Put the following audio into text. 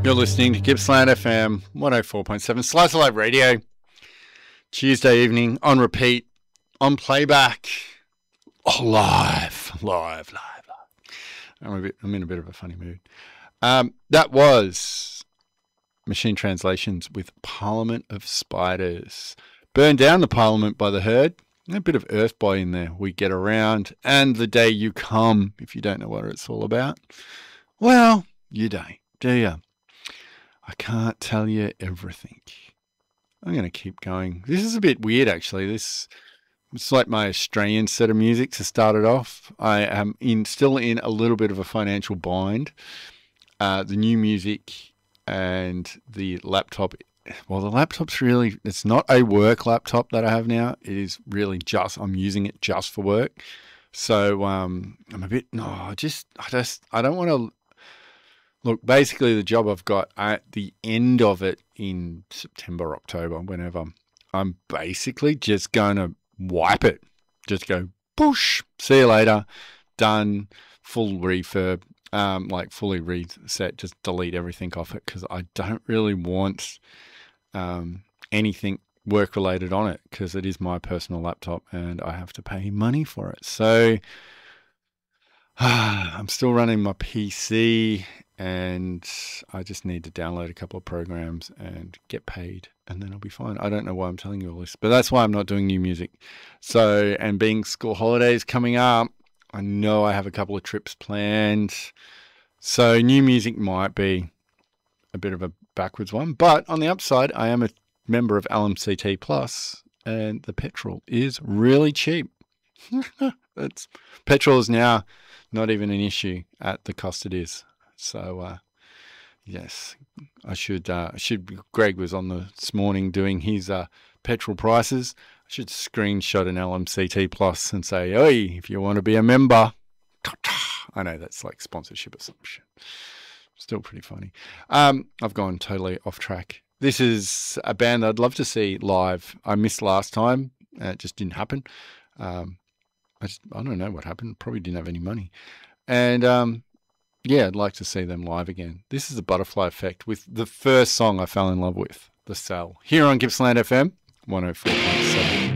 You're listening to Gippsland FM 104.7 Slice of Life Radio. Tuesday evening on repeat, on playback. Oh, live. I'm in a bit of a funny mood. That was Machine Translations with Parliament of Spiders. Burn Down the Parliament by the Herd. A bit of Earth Boy in there. We Get Around. And The Day You Come, if you don't know what it's all about. Well, you don't, do you? I can't tell you everything. I'm going to keep going. This is a bit weird, actually. It's like my Australian set of music to start it off. I am still in a little bit of a financial bind. The new music and the laptop. Well, the laptop's really, it's not a work laptop that I have now. It is really just, I'm using it just for work. So I'm a bit, I don't want to. Look, basically the job I've got at the end of it in September, October, whenever, I'm basically just going to wipe it. Just go, push, see you later, done, full refurb, like fully reset, just delete everything off it because I don't really want anything work-related on it because it is my personal laptop and I have to pay money for it. So I'm still running my PC and I just need to download a couple of programs and get paid and then I'll be fine. I don't know why I'm telling you all this, but that's why I'm not doing new music. So, and being school holidays coming up, I know I have a couple of trips planned. So new music might be a bit of a backwards one, but on the upside, I am a member of LMCT Plus and the petrol is really cheap. Petrol is now not even an issue at the cost it is. So, yes, I should, Greg was on this morning doing his petrol prices. I should screenshot an LMCT Plus and say, hey, if you want to be a member. I know that's like sponsorship or some shit. Still pretty funny. I've gone totally off track. This is a band I'd love to see live. I missed last time. It just didn't happen. I don't know what happened. Probably didn't have any money. And, yeah, I'd like to see them live again. This is the Butterfly Effect with the first song I fell in love with, The Cell, here on Gippsland FM 104.7.